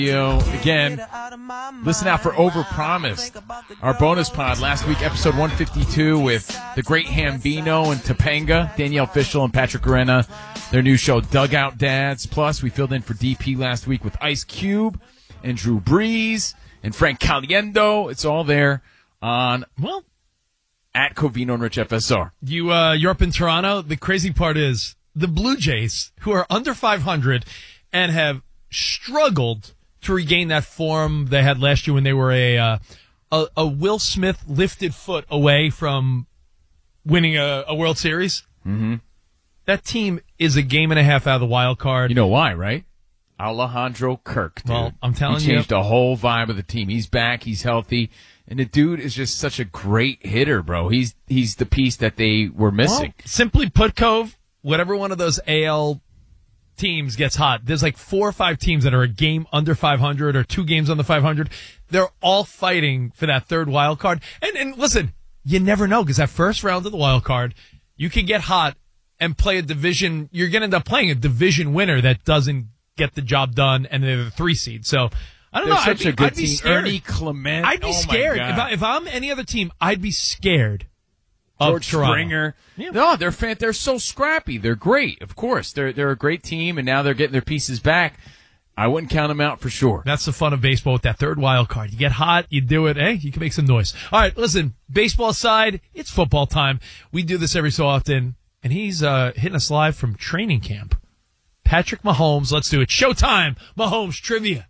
Again, listen out for Overpromised, our bonus pod. Last week, episode 152 with the great Hambino and Topanga, Danielle Fishel and Patrick Arena, their new show, Dugout Dads. Plus, we filled in for DP last week with Ice Cube and Drew Brees and Frank Caliendo. It's all there on, well, at Covino and Rich FSR. You're up in Toronto. The crazy part is the Blue Jays, who are under 500 and have struggled to regain that form they had last year when they were a Will Smith lifted foot away from winning a World Series. Mm-hmm. That team is a game and a half out of the wild card. You know why, right? Alejandro Kirk, dude. Well, I'm telling you. He changed the whole vibe of the team. He's back. He's healthy. And the dude is just such a great hitter, bro. He's the piece that they were missing. Well, simply put, Cove, whatever one of those AL teams gets hot, there's like 4 or 5 teams that are a game under 500 or 2 games under 500. They're all fighting for that third wild card. And listen, you never know, because that first round of the wild card, you can get hot and play a division. You're going to end up playing a division winner that doesn't get the job done, and they're the 3 seed. So I don't know. Such a good I'd be team. scared. Ernie Clement. I'd be scared. If I'm any other team, I'd be scared. George Springer. Yeah. No, they're so scrappy. They're great. Of course, they're a great team, and now they're getting their pieces back. I wouldn't count them out for sure. That's the fun of baseball with that third wild card. You get hot, you do it. Hey, you can make some noise. All right, listen. Baseball aside, it's football time. We do this every so often, and he's hitting us live from training camp. Patrick Mahomes. Let's do it. Showtime. Mahomes trivia.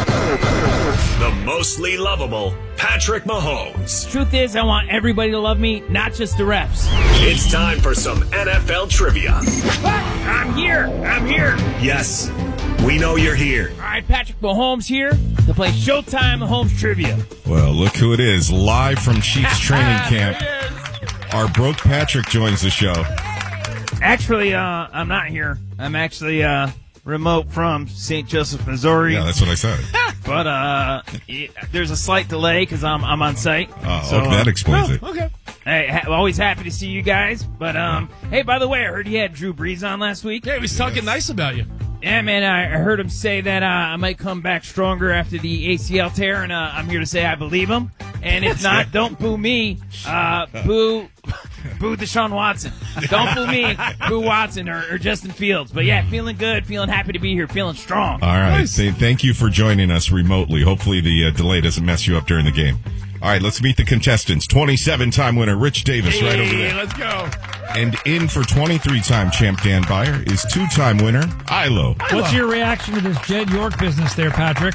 The mostly lovable Patrick Mahomes. Truth is, I want everybody to love me, not just the refs. It's time for some NFL trivia. I'm here. Yes, we know you're here. All right, Patrick Mahomes here to play Showtime Mahomes trivia. Well, look who it is. Live from Chiefs training camp. Our broke Patrick joins the show. Actually, I'm not here. I'm actually remote from St. Joseph, Missouri. Yeah, that's what I said. But there's a slight delay because I'm on site. Oh, so, okay, that explains it. Okay. Hey, always happy to see you guys. But hey, by the way, I heard you had Drew Brees on last week. Yeah, he was talking nice about you. Yeah, man, I heard him say that I might come back stronger after the ACL tear, and I'm here to say I believe him. And if not, don't boo me. Boo Deshaun Watson. Don't boo me. Boo Watson or Justin Fields. But yeah, feeling good, feeling happy to be here, feeling strong. All right. Nice. Thank you for joining us remotely. Hopefully the delay doesn't mess you up during the game. All right, let's meet the contestants. 27-time winner Rich Davis right over there. Let's go. And in for 23-time champ Dan Byer is 2-time winner Ilo. What's your reaction to this Jed York business there, Patrick?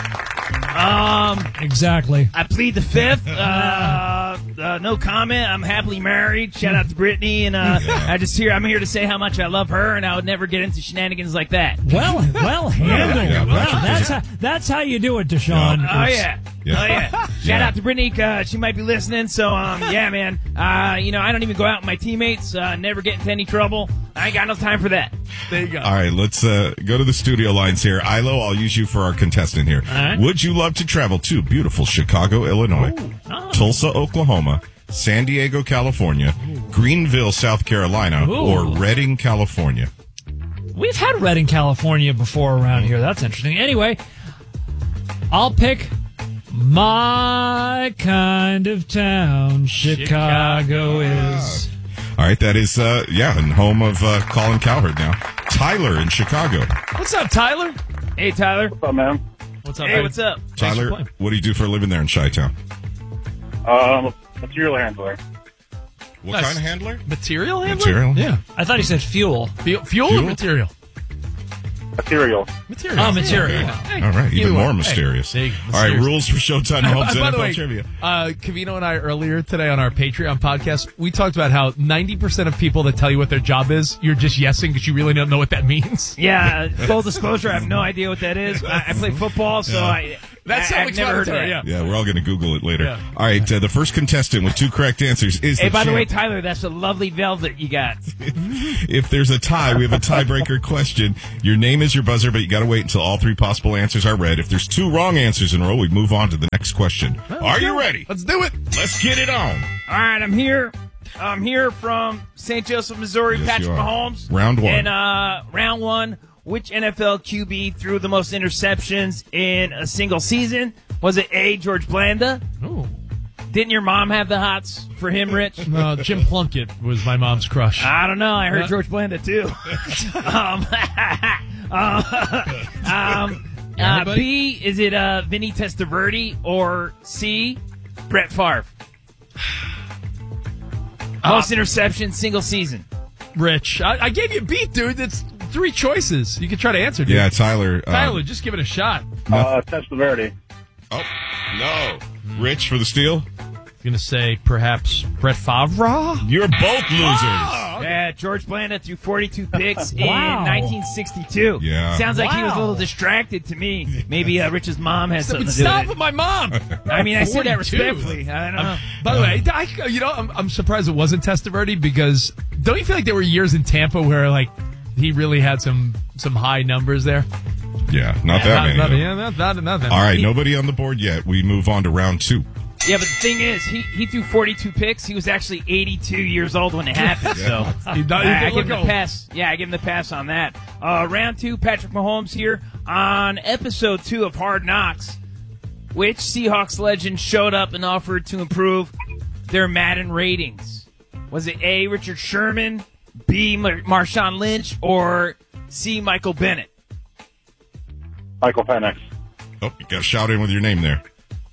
Exactly. I plead the fifth. No comment. I'm happily married. Shout out to Brittany, and I'm here to say how much I love her, and I would never get into shenanigans like that. Well handled. Yeah, that's how you do it, Deshaun. Oh yeah. Shout out to Brittany. She might be listening. So yeah, man. I don't even go out with my teammates. Never get into any trouble. I ain't got no time for that. There you go. All right, let's go to the studio lines here. Ilo, I'll use you for our contestant here. All right. Would you love to travel to beautiful Chicago, Illinois, Tulsa, Oklahoma, San Diego, California, Greenville, South Carolina, or Redding, California? We've had Redding, California before around here. That's interesting. Anyway, I'll pick my kind of town. Chicago is. All right, that is, and home of Colin Cowherd now. Tyler in Chicago. What's up, Tyler? Hey, Tyler. What's up, man? What's up, Hey, buddy? what's up? Tyler, what do you do for a living there in Chi-Town? Material handler. What Nice. kind of handler? Material handler? Material? Yeah. I thought he said fuel. Fuel or material? Material. Material. Oh, material. Yeah. Hey, All right, even either more way. mysterious. Hey, there you go, All right, mysterious. rules for Showtime Mahomes By the NFL way, trivia. Cavino and I earlier today on our Patreon podcast, we talked about how 90% of people that tell you what their job is, you're just yesing because you really don't know what that means. Yeah, full disclosure, I have no idea what that is. I play football, so That's I've never heard of that. yeah. Yeah, we're all going to Google it later. Yeah. All right, the first contestant with 2 correct answers is Hey, the by the champ. way, Tyler, that's a lovely velvet you got. If there's a tie, we have a tiebreaker question. Your name is your buzzer, but you got to wait until all 3 possible answers are read. If there's 2 wrong answers in a row, we move on to the next question. Are you ready? Let's do it. Let's get it on. All right, I'm here. I'm here from St. Joseph, Missouri. Yes, Patrick you are. Mahomes. Round 1. And round 1. which NFL QB threw the most interceptions in a single season? Was it A, George Blanda? Ooh. Didn't your mom have the hots for him, Rich? No, Jim Plunkett was my mom's crush. I don't know. I heard George Blanda, too. B, is it Vinny Testaverde? Or C, Brett Favre? Most interceptions, single season. Rich, I gave you a beat, dude. That's 3 choices. You can try to answer, dude. Yeah, Tyler. Tyler, just give it a shot. Testaverde. Oh, no. Rich for the steal? I'm going to say perhaps Brett Favre. You're both losers. Yeah, George Blanda threw 42 picks in Wow. 1962. Yeah. Sounds like he was a Wow. little distracted to me. Maybe Rich's mom has something to do Stop with with it. my mom. I mean, I said that 42. respectfully. I don't know. By the way, I'm surprised it wasn't Testaverde because don't you feel like there were years in Tampa where like he really had some high numbers there? Yeah, not that many. Nothing. All right, nobody on the board yet. We move on to round 2. Yeah, but the thing is, he threw 42 picks. He was actually 82 years old when it happened. So He did I give look him the old. pass. Yeah, I give him the pass on that. Round 2, Patrick Mahomes here on episode 2 of Hard Knocks. Which Seahawks legend showed up and offered to improve their Madden ratings? Was it A, Richard Sherman, B, Marshawn Lynch, or C, Michael Bennett? Michael Penix. Oh, you got to shout in with your name there.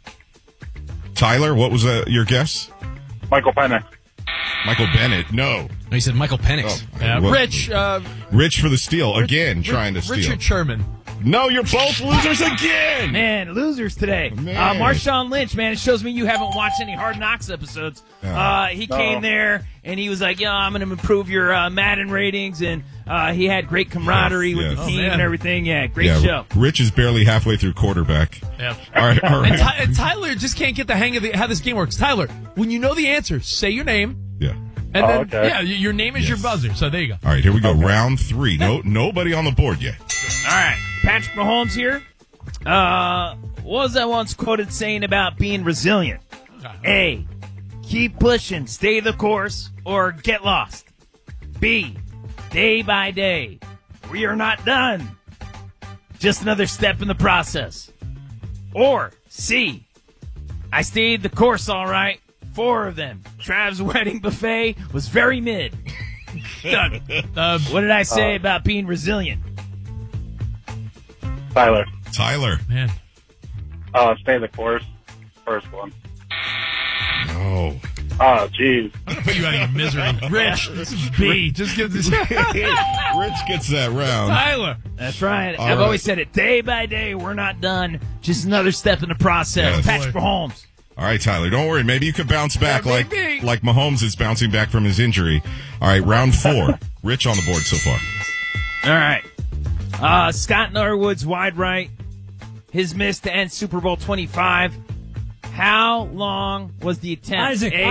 Tyler, what was your guess? Michael Penix. Michael Bennett. No. No, he said Michael Penix. Well, Rich, Rich for the steal. Again, trying to steal. Richard Sherman. No, you're both losers again. Man, losers today. Man. Marshawn Lynch, man, it shows me you haven't watched any Hard Knocks episodes. He came there and he was like, "Yeah, I'm going to improve your Madden ratings," and he had great camaraderie with the Yes. team man. and everything. Yeah, great show. Rich is barely halfway through quarterback. Yeah. All right. And Tyler just can't get the hang of how this game works. Tyler, when you know the answer, say your name, Yeah. and then okay. yeah, your name is your buzzer. So there you go. All right, here we go. Round 3. Nobody on the board yet. All right, Patrick Mahomes here. What was I once quoted saying about being resilient? A, keep pushing, stay the course, or get lost. B, day by day, we are not done. Just another step in the process. Or C, I stayed the course all right. 4 of them. Trav's wedding buffet was very mid. Done. What did I say about being resilient? Tyler. Tyler. Man, Stay the course. First one. No. Oh, jeez. put you out of your misery. Rich, this is B. Just give this. Rich gets that round. Tyler. That's right. All I've right. always said it. Day by day, we're not done. Just another step in the process. Yes. Patrick Mahomes. All right, Tyler, don't worry. Maybe you could bounce back Yeah, like maybe. Mahomes is bouncing back from his injury. All right, round 4. Rich on the board so far. All right. Scott Norwood's wide right. His miss to end Super Bowl 25. How long was the attempt? Isaac.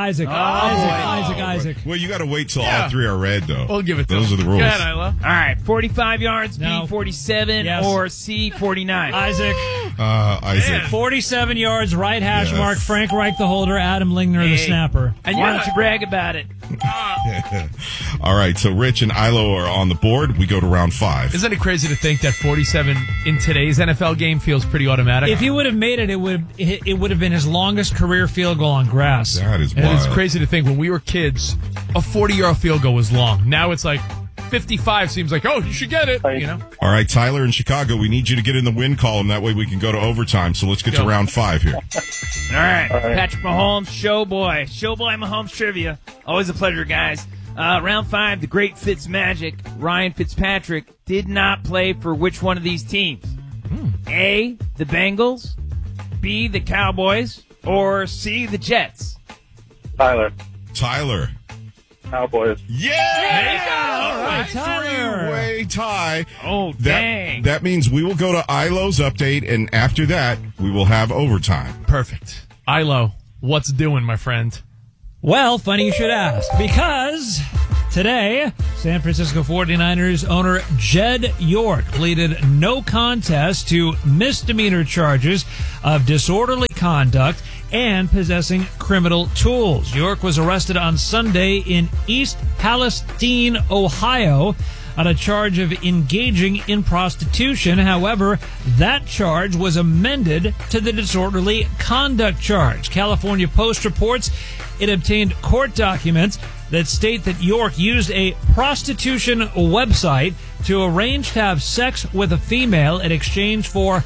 Well, you got to wait till all 3 are red, though. We'll give it to Those him. are the rules. Go ahead, Isla. All right. 45 yards, No. B, 47, Yes. or C, 49. Isaac. Isaac. 47 yards, right hash Yes. mark. Frank Reich, the holder. Adam Lingner, the Hey. snapper. And why don't you brag about it? All right, so Rich and Ilo are on the board. We go to round 5. Isn't it crazy to think that 47 in today's NFL game feels pretty automatic? If he would have made it, it would have been his longest career field goal on grass. That is And wild. it's crazy to think when we were kids, a 40-yard field goal was long. Now it's like 55 seems like, oh, you should get it. You know? All right, Tyler in Chicago, we need you to get in the win column. That way we can go to overtime. So let's get to Go. round 5 here. All right. Patrick Mahomes, Showboy Mahomes trivia. Always a pleasure, guys. Round 5, the great Fitzmagic, Ryan Fitzpatrick, did not play for which one of these teams? A, the Bengals, B, the Cowboys, or C, the Jets? Tyler. Tyler. Cowboys. Yeah! All right, Tyler. 3-way tie. Oh, dang. That means we will go to Ilo's update, and after that, we will have overtime. Perfect. Ilo, what's doing, my friend? Well, funny you should ask, because today, San Francisco 49ers owner Jed York pleaded no contest to misdemeanor charges of disorderly conduct and possessing criminal tools. York was arrested on Sunday in East Palestine, Ohio, on a charge of engaging in prostitution. However, that charge was amended to the disorderly conduct charge. California Post reports it obtained court documents that state that York used a prostitution website to arrange to have sex with a female in exchange for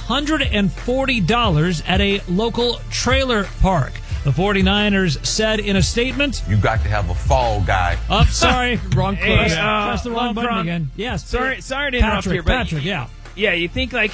$140 at a local trailer park. The 49ers said in a statement, "You got to have a fall guy." Oh, sorry. Wrong Hey, press. Press the wrong button again. Yes. Sorry to interrupt here, but Patrick, yeah. Yeah, you think like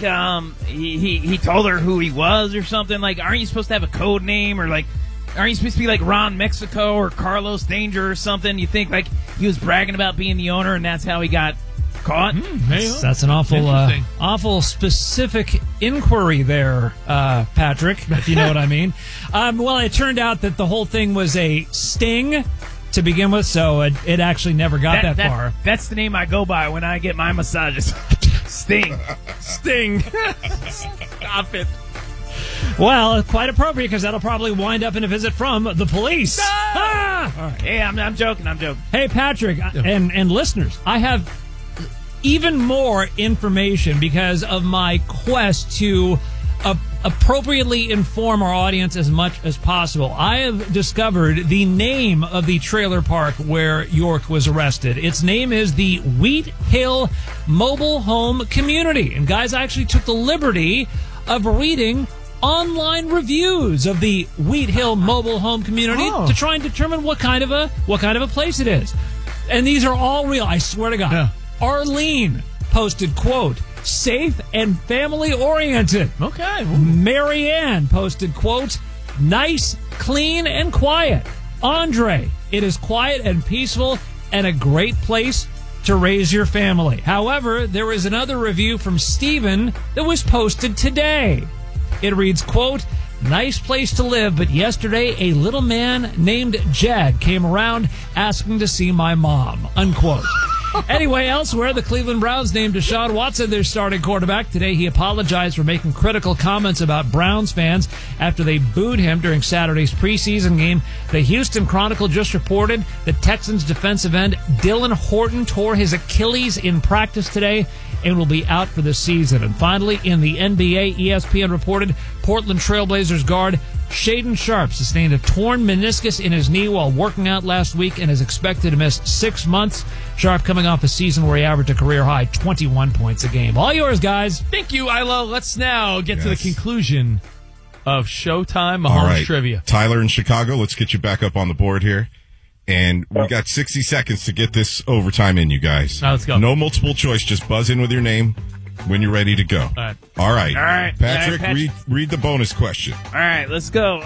he told her who he was or something? Like, aren't you supposed to have a code name, or like, aren't you supposed to be like Ron Mexico or Carlos Danger or something? You think like he was bragging about being the owner and that's how he got caught? That's an awful specific inquiry there, Patrick, if you know what I mean. Well, it turned out that the whole thing was a sting to begin with, so it actually never got that far. That's the name I go by when I get my massages. Sting. Sting. Stop it. Well, quite appropriate, because that'll probably wind up in a visit from the police. Ah! All right. Hey, I'm joking. Hey, Patrick, and listeners, I have even more information because of my quest to appropriately inform our audience as much as possible. I have discovered the name of the trailer park where York was arrested. Its name is the Wheat Hill Mobile Home Community. And guys, I actually took the liberty of reading online reviews of the Wheat Hill Mobile Home Community to try and determine what kind of a place it is. And these are all real, I swear to God. Yeah. Arlene posted, quote, safe and family oriented. Okay. Marianne posted, quote, nice, clean, and quiet. Andre, it is quiet and peaceful and a great place to raise your family. However, there is another review from Steven that was posted today. It reads, quote, nice place to live, but yesterday a little man named Jed came around asking to see my mom, unquote. Anyway, elsewhere, the Cleveland Browns named Deshaun Watson their starting quarterback. Today, he apologized for making critical comments about Browns fans after they booed him during Saturday's preseason game. The Houston Chronicle just reported that Texans defensive end Dylan Horton tore his Achilles in practice today and will be out for the season. And finally, in the NBA, ESPN reported Portland Trailblazers guard Shaden Sharp sustained a torn meniscus in his knee while working out last week and is expected to miss 6 months. Sharp coming off a season where he averaged a career-high 21 points a game. All yours, guys. Thank you, Ilo. Let's now get to the conclusion of Showtime Mahomes All right. Trivia. Tyler in Chicago, let's get you back up on the board here. And we got 60 seconds to get this overtime in, you guys. All right, let's go. No multiple choice. Just buzz in with your name when you're ready to go. All right. Patrick, read the bonus question. All right, let's go.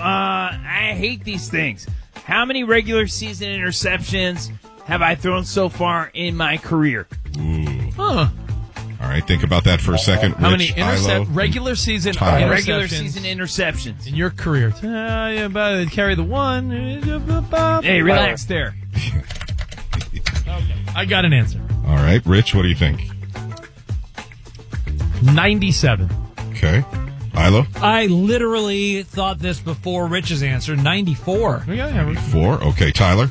I hate these things. How many regular season interceptions have I thrown so far in my career? Ooh. All right, think about that for a second. How Rich, many regular season interceptions in your career? About carry the one. Hey, relax there. Okay. I got an answer. All right, Rich, what do you think? 97. Okay. Ilo? I literally thought this before Rich's answer. 94. 94. Okay, Tyler?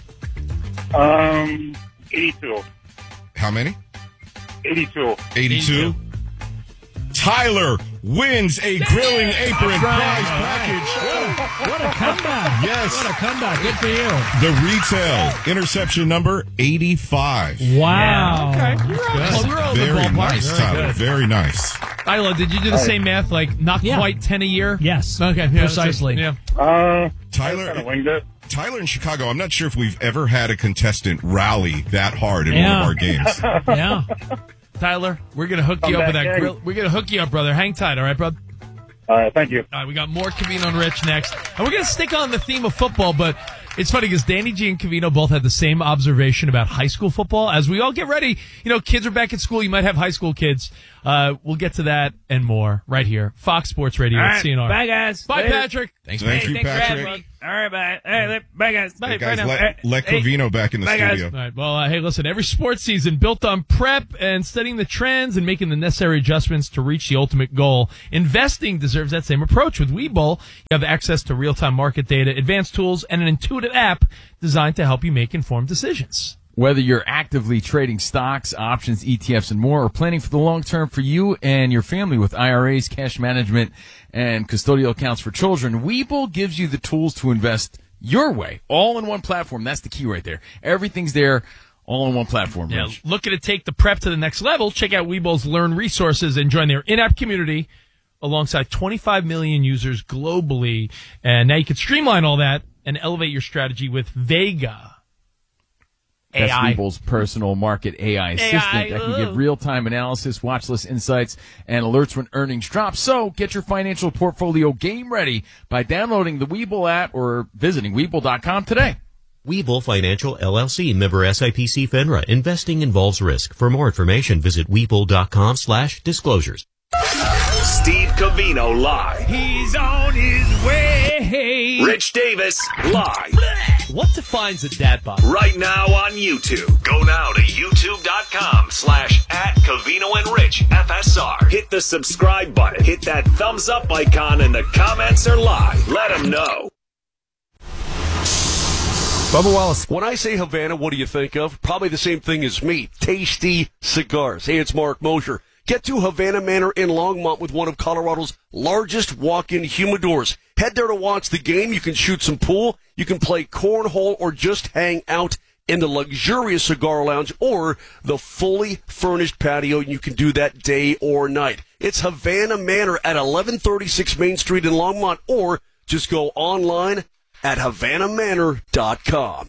82. How many? 82. 82. Tyler wins a grilling apron prize package. What a comeback. Yes. What a comeback. Good for you. The retail interception number 85. Wow. Yeah, okay. You're right. We're all in the Very ballpark. nice, Tyler. Very nice. Ilo, did you do the same math? Like, not quite 10 a year? Yes. Okay. Precisely. Yeah. Tyler, kind of winged it. Tyler in Chicago, I'm not sure if we've ever had a contestant rally that hard in one of our games. Yeah. Tyler, we're going to hook you up with that grill. We're going to hook you up, brother. Hang tight, all right, bud? All right, thank you. All right, we got more Covino and Rich next. And we're going to stick on the theme of football, but it's funny because Danny G and Covino both had the same observation about high school football. As we all get ready, kids are back at school. You might have high school kids. We'll get to that and more right here. Fox Sports Radio at CNR. Bye, guys. Bye, Later. Patrick. Thank you, Thanks for Patrick. having me. All right, bye. Hey, bye, guys. Hey, Bye guys, now. let Covino back in the Bye, guys. studio. All right. Well, hey, listen, every sports season built on prep and studying the trends and making the necessary adjustments to reach the ultimate goal. Investing deserves that same approach. With Webull, you have access to real-time market data, advanced tools, and an intuitive app designed to help you make informed decisions. Whether you're actively trading stocks, options, ETFs, and more, or planning for the long term for you and your family with IRAs, cash management, and custodial accounts for children, Webull gives you the tools to invest your way, all in one platform. That's the key right there. Everything's there, all in one platform. Yeah, Rich. looking to take the prep to the next level? Check out Webull's Learn resources and join their in-app community alongside 25 million users globally. And now you can streamline all that and elevate your strategy with Vega. That's AI. Webull's personal market AI assistant that can give real-time analysis, watch list insights, and alerts when earnings drop. So get your financial portfolio game ready by downloading the Webull app or visiting Webull.com today. Webull Financial LLC, member SIPC FINRA. Investing involves risk. For more information, visit Webull.com/disclosures. Steve Covino live. He's on his way. Rich Davis live. What defines a dad bod? Right now on YouTube. Go now to youtube.com/@CovinoandRichFSR. Hit the subscribe button. Hit that thumbs up icon and the comments are live. Let them know. Bubba Wallace. When I say Havana, what do you think of? Probably the same thing as me. Tasty cigars. Hey, it's Mark Mosher. Get to Havana Manor in Longmont with one of Colorado's largest walk-in humidors. Head there to watch the game. You can shoot some pool. You can play cornhole or just hang out in the luxurious cigar lounge or the fully furnished patio. You can do that day or night. It's Havana Manor at 1136 Main Street in Longmont, or just go online at HavanaManor.com.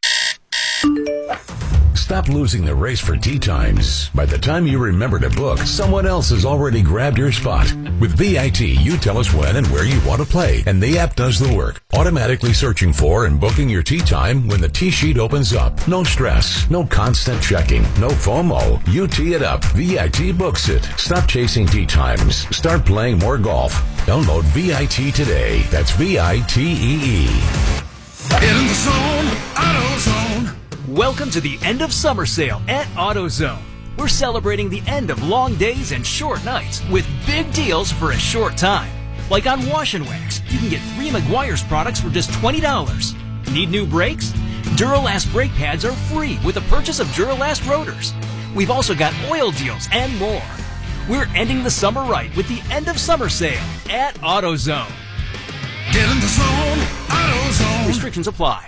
Stop losing the race for tee times. By the time you remember to book, someone else has already grabbed your spot. With VIT, you tell us when and where you want to play, and the app does the work, automatically searching for and booking your tee time when the tee sheet opens up. No stress, no constant checking, no FOMO. You tee it up. VIT books it. Stop chasing tee times. Start playing more golf. Download VIT today. That's VITEE. Get in the zone, AutoZone. Welcome to the end of summer sale at AutoZone. We're celebrating the end of long days and short nights with big deals for a short time. Like on Wash and Wax, you can get 3 Meguiar's products for just $20. Need new brakes? Duralast brake pads are free with the purchase of Duralast rotors. We've also got oil deals and more. We're ending the summer right with the end of summer sale at AutoZone. Get in the zone, AutoZone. Restrictions apply.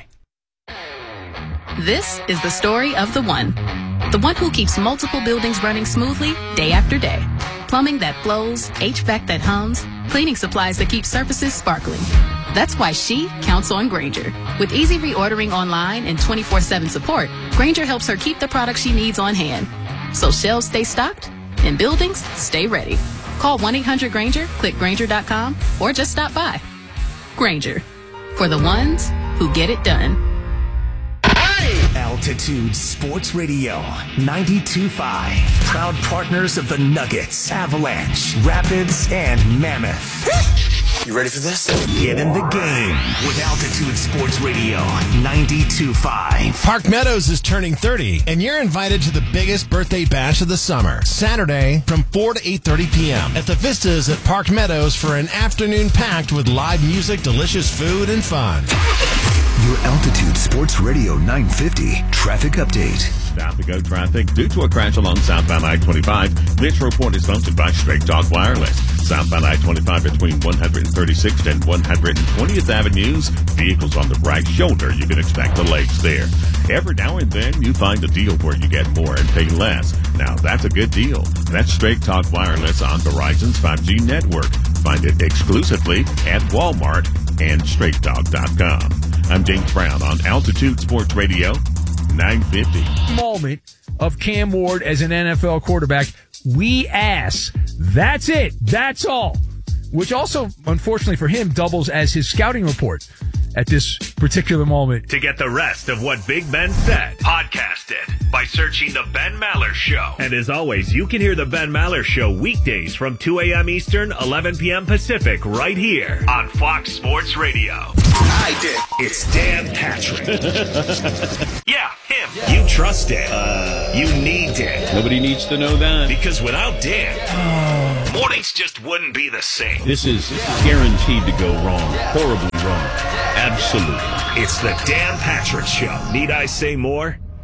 This is the story of the one who keeps multiple buildings running smoothly day after day. Plumbing that flows, HVAC that hums, cleaning supplies that keep surfaces sparkling. That's why she counts on Grainger. With easy reordering online and 24/7 support, Grainger helps her keep the products she needs on hand. So shelves stay stocked and buildings stay ready. Call 1-800-GRAINGER, click Grainger.com, or just stop by. Grainger, for the ones who get it done. Altitude Sports Radio 92.5. Proud partners of the Nuggets, Avalanche, Rapids, and Mammoth. You ready for this? Get in the game with Altitude Sports Radio 92.5. Park Meadows is turning 30, and you're invited to the biggest birthday bash of the summer. Saturday from 4 to 8:30 p.m. at the Vistas at Park Meadows for an afternoon packed with live music, delicious food, and fun. Your Altitude Sports Radio 950 traffic update. South to go traffic due to a crash along southbound I-25. This report is sponsored by Straight Talk Wireless. Southbound I-25 between 136th and 120th Avenues. Vehicles on the right shoulder. You can expect delays there. Every now and then you find a deal where you get more and pay less. Now that's a good deal. That's Straight Talk Wireless on Verizon's 5G network. Find it exclusively at Walmart and StraightTalk.com. I'm James Brown on Altitude Sports Radio 950. Moment of Cam Ward as an NFL quarterback. We ass. That's it. That's all. Which also, unfortunately for him, doubles as his scouting report at this particular moment. To get the rest of what Big Ben said, podcast it by searching The Ben Maller Show. And as always, you can hear The Ben Maller Show weekdays from 2 a.m. Eastern, 11 p.m. Pacific, right here on Fox Sports Radio. I did. It's Dan Patrick. Yeah, him. Yeah. You trust Dan. You need Dan. Nobody needs to know that. Because without Dan, mornings just wouldn't be the same. This is guaranteed to go wrong. Horribly wrong. Absolutely. It's the Dan Patrick Show. Need I say more?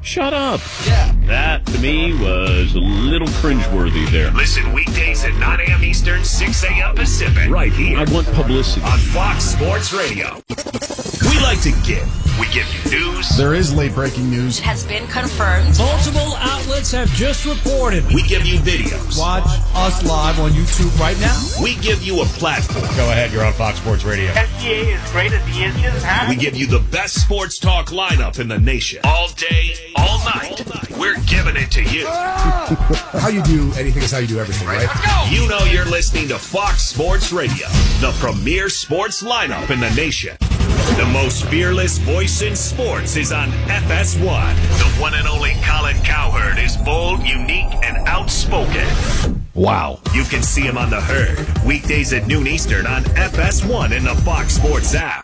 Shut up. Yeah. That, to me, was a little cringeworthy there. Listen weekdays at 9 a.m. Eastern, 6 a.m. Pacific. Right here. I want publicity. On Fox Sports Radio. We like to give. We give you news. There is late breaking news. It has been confirmed. Multiple outlets have just reported. We give you videos. Watch us live on YouTube right now. We give you a platform. Go ahead, you're on Fox Sports Radio. SGA is great as he is just half. We give you the best sports talk lineup in the nation. All day, all night. We're giving it to you. How you do anything is how you do everything, right? You know you're listening to Fox Sports Radio, the premier sports lineup in the nation. The most fearless voice in sports is on FS1. The one and only Colin Cowherd is bold, unique, and outspoken. Wow. You can see him on The Herd, weekdays at noon Eastern on FS1 in the Fox Sports app.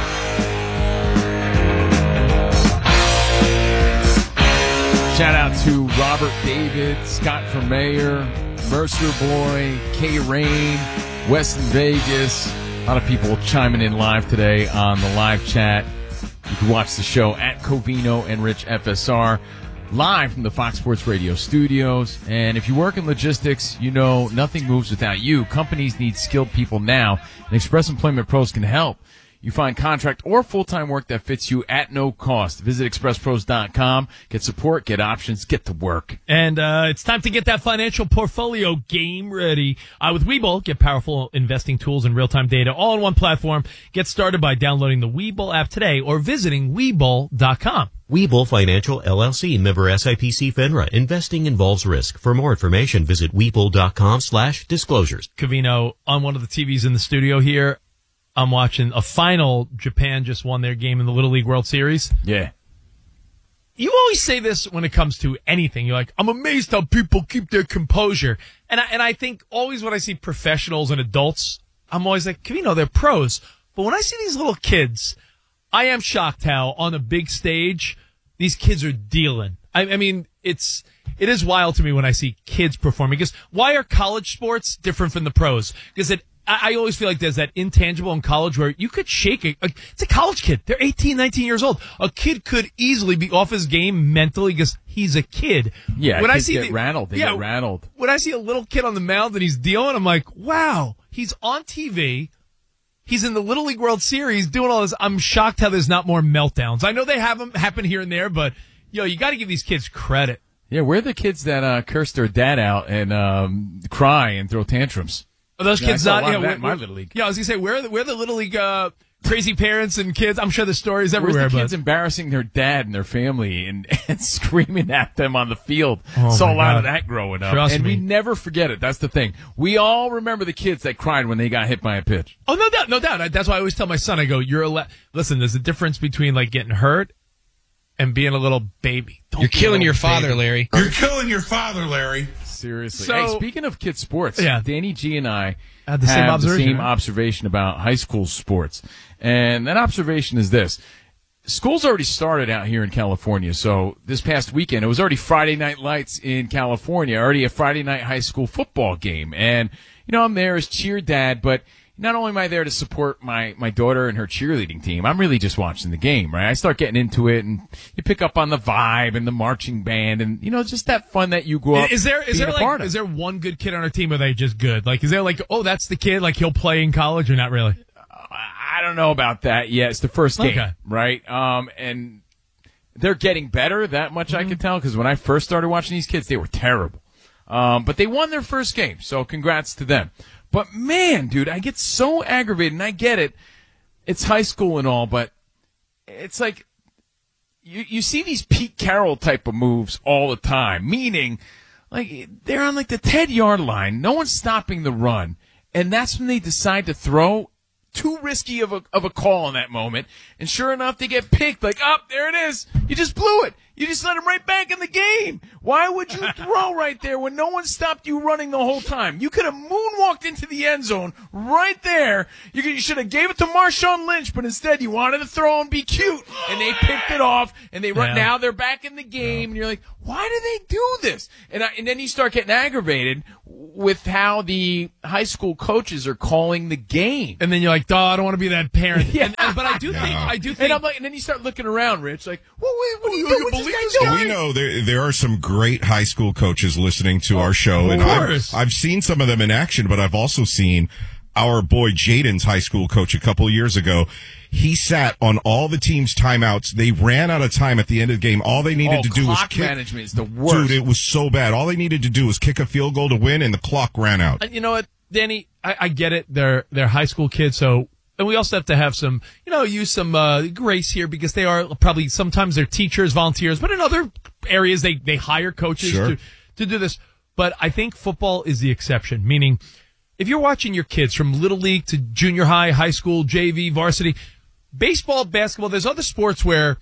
Shout out to Robert David, Scott from Mayor, Mercer Boy, K Rain, Weston Vegas. A lot of people chiming in live today on the live chat. You can watch the show at Covino and Rich FSR live from the Fox Sports Radio studios. And if you work in logistics, you know nothing moves without you. Companies need skilled people now, and Express Employment Pros can help. You find contract or full-time work that fits you at no cost. Visit expresspros.com. Get support, get options, get to work. And it's time to get that financial portfolio game ready. With Webull, get powerful investing tools and real-time data all on one platform. Get started by downloading the Webull app today or visiting Webull.com. Webull Financial LLC, member SIPC FINRA. Investing involves risk. For more information, visit Webull.com/disclosures. Covino, on one of the TVs in the studio here, I'm watching a final. Japan just won their game in the Little League World Series. Yeah. You always say this when it comes to anything. You're like, I'm amazed how people keep their composure. And I think always when I see professionals and adults, I'm always like, Covino, they're pros. But when I see these little kids, I am shocked how on a big stage, these kids are dealing. I mean, it is wild to me when I see kids performing. Because why are college sports different from the pros? Because I always feel like there's that intangible in college where you could shake it. It's a college kid. They're 18, 19 years old. A kid could easily be off his game mentally because he's a kid. Yeah, when kids get rattled, they get rattled. When I see a little kid on the mound and he's dealing, I'm like, wow, he's on TV. He's in the Little League World Series doing all this. I'm shocked how there's not more meltdowns. I know they have them happen here and there, but, you got to give these kids credit. Yeah, we're the kids that curse their dad out and cry and throw tantrums. Are those kids not? Yeah, my Little League. Yeah, I was gonna say we're the Little League crazy parents and kids. I'm sure the stories everywhere. Where's the kids embarrassing their dad and their family and screaming at them on the field? Oh, saw a lot of that growing up, Trust and me. we never forget it. That's the thing. We all remember the kids that cried when they got hit by a pitch. Oh, no doubt. That's why I always tell my son, I go, listen, there's a difference between like getting hurt and being a little baby. You're killing your father, Larry. You're killing your father, Larry. Seriously. So- Hey, speaking of kids' sports, Yeah. Danny G and I Had the same have the observation, same right? observation about high school sports. And that observation is this. School's already started out here in California. So this past weekend, it was already Friday Night Lights in California, already a Friday night high school football game. And, I'm there as cheer dad, but not only am I there to support my daughter and her cheerleading team, I'm really just watching the game, right? I start getting into it, and you pick up on the vibe and the marching band, and just that fun that you grew up. Is there one good kid on our team, or are they just good? Like, is there like, oh, that's the kid, like he'll play in college, or not really? I don't know about that yet. It's the first game, Okay. right? And they're getting better. That much I can tell, because when I first started watching these kids, they were terrible. But they won their first game, so congrats to them. But, man, dude, I get so aggravated, and I get it. It's high school and all, but it's like you see these Pete Carroll type of moves all the time, meaning like they're on like the 10-yard line. No one's stopping the run, and that's when they decide to throw. Too risky of a call in that moment, and sure enough, they get picked. Like, there it is. You just blew it. You just let him right back in the game. Why would you throw right there when no one stopped you running the whole time? You could have moonwalked into the end zone right there. You should have gave it to Marshawn Lynch, but instead you wanted to throw and be cute, and they picked it off, and they run. Yeah. Now they're back in the game, and you're like, why do they do this? And then you start getting aggravated with how the high school coaches are calling the game. And then you're like, I don't want to be that parent. Yeah. But I do think. And I'm like, and then you start looking around, Rich, like, well, What are you doing? Believe this guy? We know there are some great high school coaches listening to our show, and I've seen some of them in action, but I've also seen our boy Jaden's high school coach a couple of years ago. He sat on all the team's timeouts. They ran out of time at the end of the game. All they needed to do was clock management is the worst. Dude, it was so bad. All they needed to do was kick a field goal to win, and the clock ran out. You know what, Danny? I get it. They're high school kids, so. And we also have to have some, use some grace here because they are probably sometimes they're teachers, volunteers, but in other areas they hire coaches to do this. But I think football is the exception, meaning if you're watching your kids from little league to junior high, high school, JV, varsity, baseball, basketball, there's other sports where,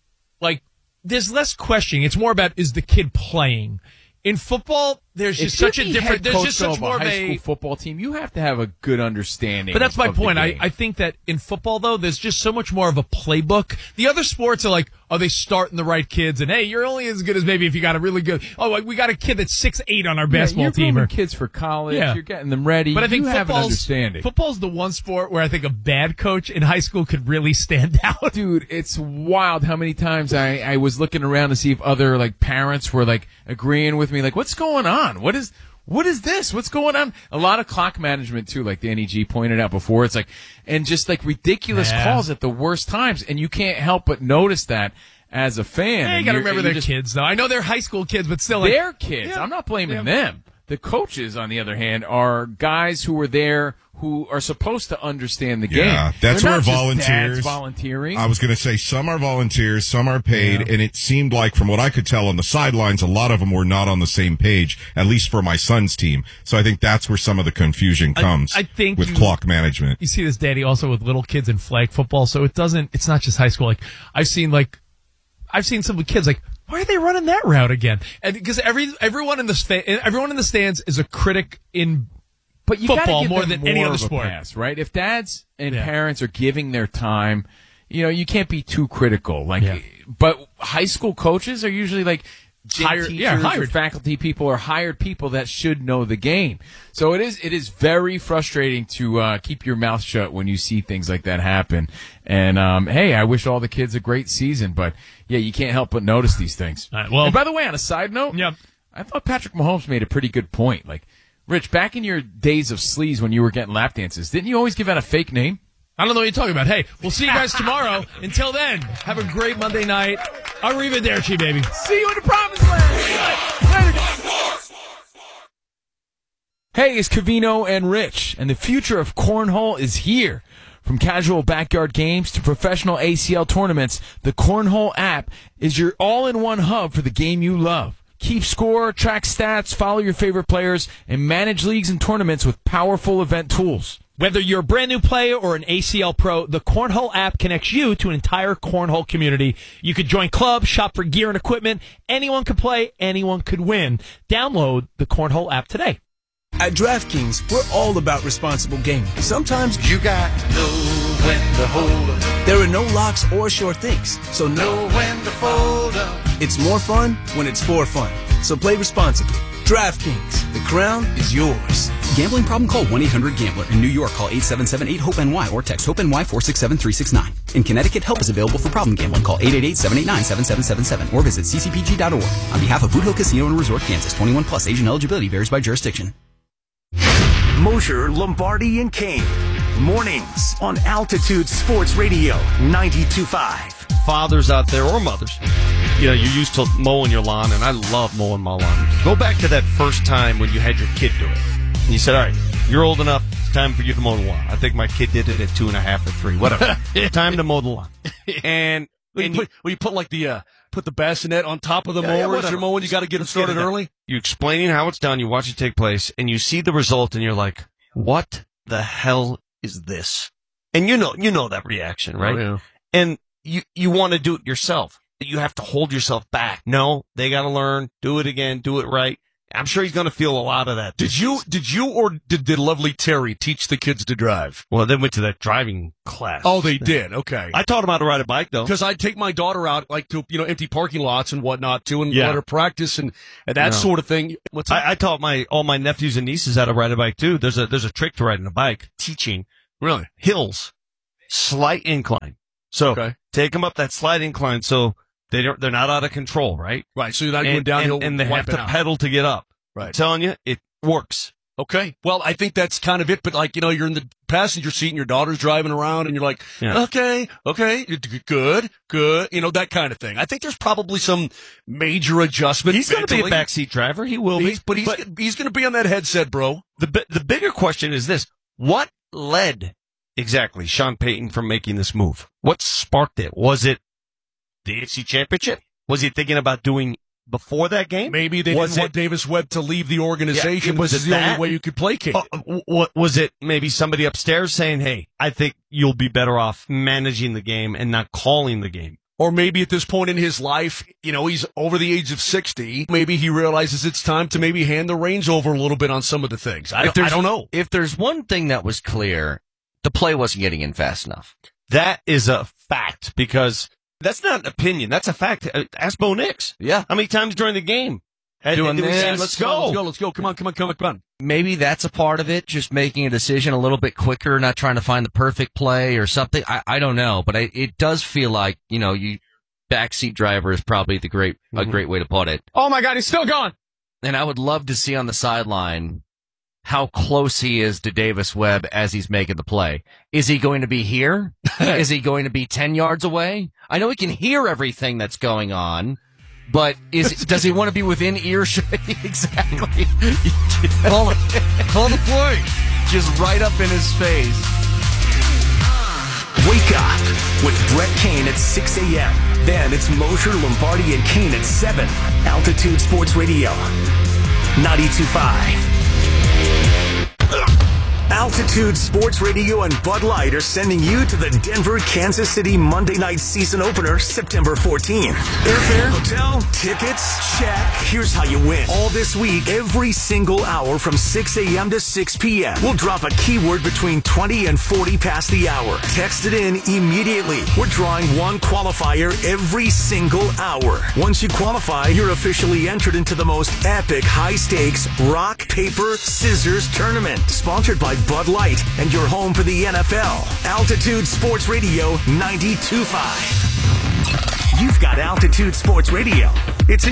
there's less questioning. It's more about, is the kid playing? In football, there's just such a different. There's just such more of a high school football team. You have to have a good understanding. But that's my point. I I think that in football, though, there's just so much more of a playbook. The other sports are like, they starting the right kids, and hey, you're only as good as maybe if you got a really good. We got a kid that's 6'8" on our basketball team. You're kids for college. Yeah. You're getting them ready. But I think you have an understanding. Football's the one sport where I think a bad coach in high school could really stand out. Dude, it's wild how many times I was looking around to see if other parents were agreeing with me. What's going on? What is this? What's going on? A lot of clock management too, like Danny G pointed out before. It's and just ridiculous calls at the worst times, and you can't help but notice that as a fan. Yeah, you gotta remember their kids, though. I know they're high school kids, but still, they're kids. Yeah. I'm not blaming them. The coaches, on the other hand, are guys who were there who are supposed to understand the game. Yeah, that's They're where not just volunteers. dads volunteering. I was going to say some are volunteers, some are paid, and it seemed like, from what I could tell on the sidelines, a lot of them were not on the same page. At least for my son's team. So I think that's where some of the confusion comes. I think with clock management. You see this, Daddy, also with little kids in flag football. So it's not just high school. I've seen some of the kids why are they running that route again? And because everyone in the stands is a critic in football more than any other sport, pass, right? If dads and parents are giving their time, you can't be too critical. But high school coaches are usually hired faculty people or hired people that should know the game. So it is very frustrating to keep your mouth shut when you see things like that happen. And hey, I wish all the kids a great season, but yeah, you can't help but notice these things. Right, well, and by the way, on a side note, I thought Patrick Mahomes made a pretty good point. Rich, back in your days of sleaze when you were getting lap dances, didn't you always give out a fake name? I don't know what you're talking about. Hey, we'll see you guys tomorrow. Until then, have a great Monday night. Arrivederci, baby. See you in the promised land. Hey, it's Covino and Rich, and the future of cornhole is here. From casual backyard games to professional ACL tournaments, the Cornhole app is your all-in-one hub for the game you love. Keep score, track stats, follow your favorite players, and manage leagues and tournaments with powerful event tools. Whether you're a brand new player or an ACL pro, the Cornhole app connects you to an entire cornhole community. You could join clubs, shop for gear and equipment. Anyone could play, anyone could win. Download the Cornhole app today. At DraftKings, we're all about responsible gaming. Sometimes you got to know when to hold up. There are no locks or sure things, so know when to fold up. It's more fun when it's for fun. So play responsibly. DraftKings, the crown is yours. Gambling problem? Call 1-800-GAMBLER. In New York, call 877-8-HOPE-NY or text HOPE-NY 467-369. In Connecticut, help is available for problem gambling. Call 888-789-7777 or visit ccpg.org. On behalf of Boot Hill Casino and Resort, Kansas, 21 plus. Age and eligibility varies by jurisdiction. Mosher, Lombardi, and Kane. Mornings on Altitude Sports Radio 92.5. Fathers out there or mothers, you're used to mowing your lawn, and I love mowing my lawn. Go back to that first time when you had your kid do it. And you said, all right, you're old enough, it's time for you to mow the lawn. I think my kid did it at 2.5 or 3, whatever. Time to mow the lawn. And you put the bassinet on top of the mower as you're mowing, you got to get it started early. You're explaining how it's done, you watch it take place, and you see the result, and you're like, what the hell is this? And you know that reaction, right? Oh, yeah. And you want to do it yourself. You have to hold yourself back. No, they got to learn, do it again, do it right. I'm sure he's going to feel a lot of that. Did you or did lovely Terry teach the kids to drive? Well, they went to that driving class. Oh, they did. Okay. I taught them how to ride a bike, though. Because I'd take my daughter out, to, empty parking lots and whatnot, too, and let her practice and that sort of thing. What's that? I taught all my nephews and nieces how to ride a bike, too. There's a trick to riding a bike. Teaching. Really? Hills. Slight incline. So, take them up that slight incline. So, They're not out of control, right? Right. So you're not going downhill and they have to pedal to get up. Right. I'm telling you, it works. Okay. Well, I think that's kind of it. But like, you're in the passenger seat and your daughter's driving around and you're like, okay, good. That kind of thing. I think there's probably some major adjustment. He's going to be a backseat driver. He will be. But he's going to be on that headset, bro. The bigger question is this. What led exactly Sean Payton from making this move? What sparked it? Was it the AFC Championship? Was he thinking about doing before that game? Maybe they didn't want Davis Webb to leave the organization. Was this is the only way you could placate it. Was it maybe somebody upstairs saying, hey, I think you'll be better off managing the game and not calling the game? Or maybe at this point in his life, he's over the age of 60. Maybe he realizes it's time to maybe hand the reins over a little bit on some of the things. I don't know. If there's one thing that was clear, the play wasn't getting in fast enough. That is a fact, because that's not an opinion. That's a fact. Ask Bo Nix. Yeah. How many times during the game? Doing this. Let's go. Come on. Maybe that's a part of it, just making a decision a little bit quicker, not trying to find the perfect play or something. I don't know, but it does feel like, backseat driver is probably a great way to put it. Oh my God, he's still gone. And I would love to see on the sideline how close he is to Davis Webb as he's making the play. Is he going to be here? Is he going to be 10 yards away? I know he can hear everything that's going on, but does he want to be within earshot? Exactly. Call the play. Just right up in his face. Wake up with Brett Kane at 6 a.m. Then it's Mosher, Lombardi, and Kane at 7. Altitude Sports Radio, 92.5. Altitude Sports Radio and Bud Light are sending you to the Denver, Kansas City Monday night season opener, September 14th. Airfare, hotel, tickets, check. Here's how you win. All this week, every single hour from 6 a.m. to 6 p.m. We'll drop a keyword between 20 and 40 past the hour. Text it in immediately. We're drawing one qualifier every single hour. Once you qualify, you're officially entered into the most epic high-stakes rock, paper, scissors tournament. Sponsored by Bud Light and your home for the NFL. Altitude Sports Radio 92.5. You've got Altitude Sports Radio. It's